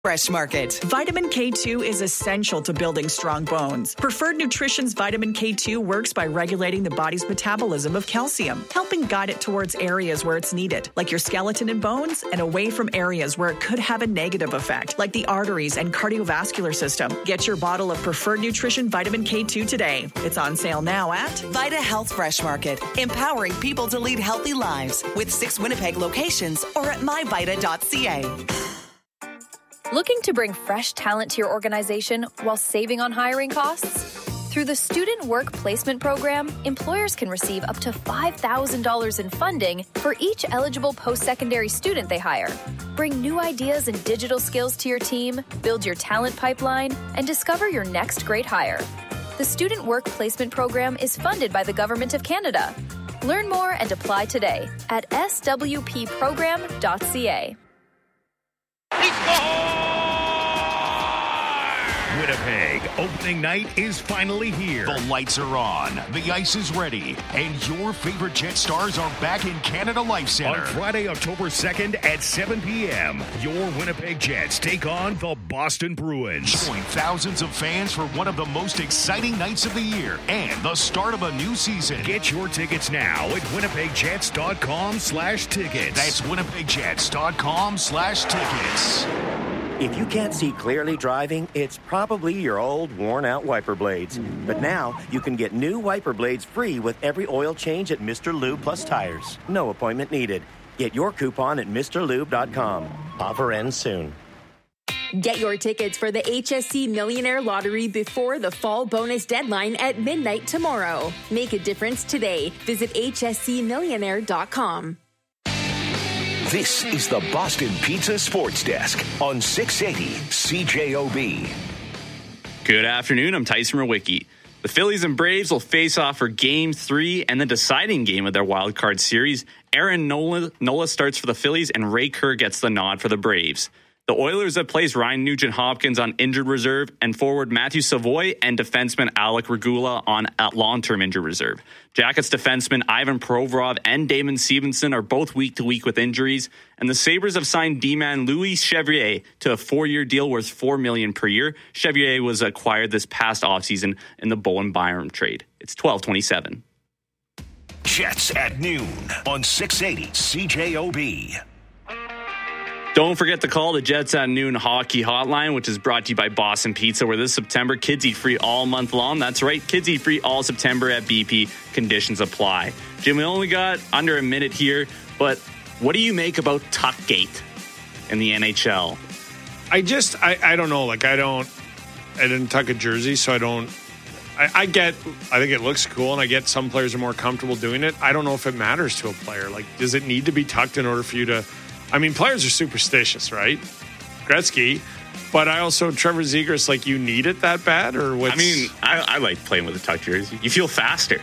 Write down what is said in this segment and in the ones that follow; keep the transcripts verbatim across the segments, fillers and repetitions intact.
Fresh Market. Vitamin K two is essential to building strong bones. Preferred Nutrition's Vitamin K two works by regulating the body's metabolism of calcium, helping guide it towards areas where it's needed, like your skeleton and bones, and away from areas where it could have a negative effect, like the arteries and cardiovascular system. Get your bottle of Preferred Nutrition Vitamin K two today. It's on sale now at Vita Health Fresh Market, empowering people to lead healthy lives with six Winnipeg locations or at my vita dot c a. Looking to bring fresh talent to your organization while saving on hiring costs? Through the Student Work Placement Program, employers can receive up to five thousand dollars in funding for each eligible post-secondary student they hire. Bring new ideas and digital skills to your team, build your talent pipeline, and discover your next great hire. The Student Work Placement Program is funded by the Government of Canada. Learn more and apply today at s w p program dot c a. Winnipeg opening night is finally here. The lights are on, the ice is ready, and your favorite Jet Stars are back in Canada Life Centre. On Friday, October second at seven p.m., your Winnipeg Jets take on the Boston Bruins. Join thousands of fans for one of the most exciting nights of the year and the start of a new season. Get your tickets now at winnipeg jets dot com slash tickets. That's winnipeg jets dot com slash tickets. If you can't see clearly driving, it's probably your old, worn-out wiper blades. But now, you can get new wiper blades free with every oil change at Mister Lube Plus Tires. No appointment needed. Get your coupon at Mr Lube dot com. Offer ends soon. Get your tickets for the H S C Millionaire Lottery before the fall bonus deadline at midnight tomorrow. Make a difference today. Visit H S C millionaire dot com. This is the Boston Pizza Sports Desk on six eighty C J O B. Good afternoon, I'm Tyson Rowicki. The Phillies and Braves will face off for Game three and the deciding game of their wild card series. Aaron Nola, Nola starts for the Phillies and Ray Kerr gets the nod for the Braves. The Oilers have placed Ryan Nugent-Hopkins on injured reserve and forward Matthew Savoy and defenseman Alec Regula on long-term injured reserve. Jackets defenseman Ivan Provorov and Damon Stevenson are both week-to-week with injuries, and the Sabres have signed D-man Louis Chevrier to a four-year deal worth four million dollars per year. Chevrier was acquired this past offseason in the Bowen Byram trade. It's twelve twenty-seven. Jets at noon on six eighty C J O B. Don't forget to call the Jets at Noon Hockey Hotline, which is brought to you by Boston Pizza, where this September, kids eat free all month long. That's right, kids eat free all September at B P. Conditions apply. Jim, we only got under a minute here, but what do you make about Tuckgate in the N H L? I just, I, I don't know. Like, I don't, I didn't tuck a jersey, so I don't, I, I get, I think it looks cool, and I get some players are more comfortable doing it. I don't know if it matters to a player. Like, does it need to be tucked in order for you to, I mean, players are superstitious, right? Gretzky. But I also, Trevor Zegras, like, you need it that bad? Or what's... I mean, I, I like playing with a tuck jersey. You feel faster.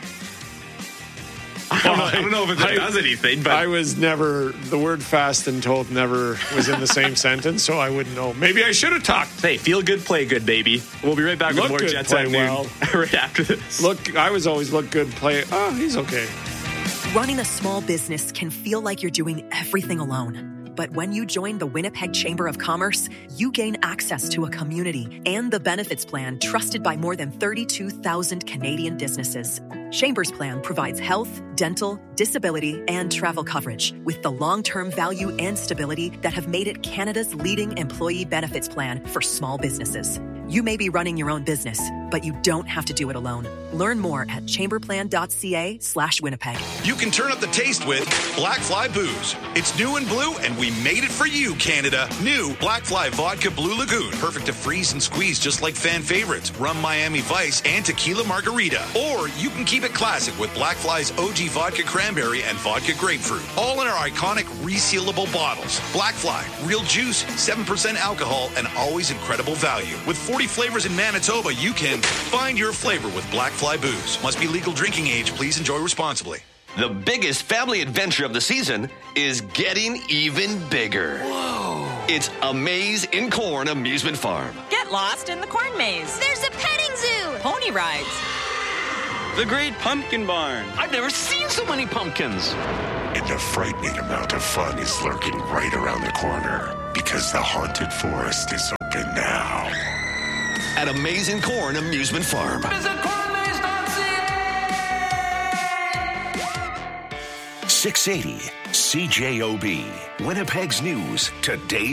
I don't, well, know, I don't know if it I, does anything, but... I was never, the word fast and told never was in the same sentence, so I wouldn't know. Maybe I should have talked. Hey, feel good, play good, baby. We'll be right back look with more good, Jets play at well. noon right after this. Look, I was always look good, play... Oh, he's okay. Running a small business can feel like you're doing everything alone. But when you join the Winnipeg Chamber of Commerce, you gain access to a community and the benefits plan trusted by more than thirty-two thousand Canadian businesses. Chamber's plan provides health, dental, disability, and travel coverage with the long-term value and stability that have made it Canada's leading employee benefits plan for small businesses. You may be running your own business, but you don't have to do it alone. Learn more at chamberplan.ca slash Winnipeg. You can turn up the taste with Black Fly Booze. It's new and blue, and we made it for you, Canada. New Black Fly Vodka Blue Lagoon. Perfect to freeze and squeeze just like fan favorites, Rum Miami Vice, and Tequila Margarita. Or you can keep it classic with Black Fly's O G Vodka Cranberry and Vodka Grapefruit. All in our iconic resealable bottles. Black Fly, real juice, seven percent alcohol, and always incredible value. With forty flavors in Manitoba, you can find your flavor with Black Fly Booze. Must be legal drinking age. Please enjoy responsibly. The biggest family adventure of the season is getting even bigger. Whoa. It's A Maze in Corn Amusement Farm. Get lost in the corn maze. There's a petting zoo. Pony rides. The Great Pumpkin Barn. I've never seen so many pumpkins. And a frightening amount of fun is lurking right around the corner. Because the haunted forest is open now. At Amazing Corn Amusement Farm. Visit corn maze dot c a. six eighty C J O B, Winnipeg's news today.